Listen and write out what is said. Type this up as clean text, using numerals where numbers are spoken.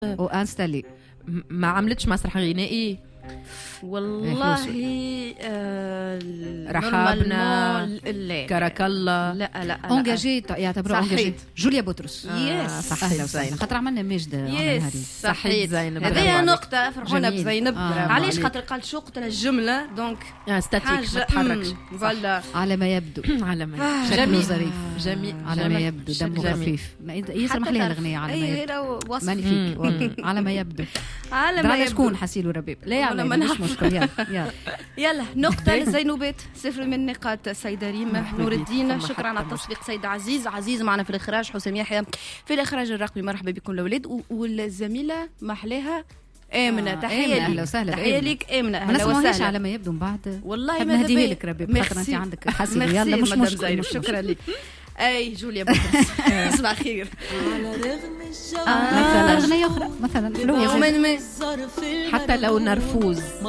وانستالي. ما عملتش مسرح غنائي والله رحابنا كراكلا لا انجاجي يعتبروا انجاجي. جوليا بطرس صحيت زينب خاطر عملنا ماجد صحيت زينب. هذه نقطة فرحونا بزينب. علاش خاطر قال شو قلت الجملة دونك ستاتيك ما تتحركش فوالا على ما يبدو على ما جميل ظريف جميل على ما يبدو دمه خفيف يسمح لها الأغنية على ما يبدو مانيفيك والله على ما يبدو على ما يبدو شكون حسيل وربيب لا يعني مش مشكل يلا نقطة للزينوبات 0 من نقاط سيدة ريم نور الدين. شكرا على التصفيق سيد عزيز معنا في الإخراج حسام يحيى في الإخراج الرقمي. مرحبا بكم الأولاد والزميلة محلاها آمنة. تحية لك تحية لك آمنة. أهلا وسهلا. على ما يبدو من بعد والله ما هديه لك ربيب خاطر أنت عندك حسيل. يلا مش مشكل شكرا لك. أي جوليا بطرس اسمع خير مثلا أغنية أخرى مثلا حتى لو نرفوز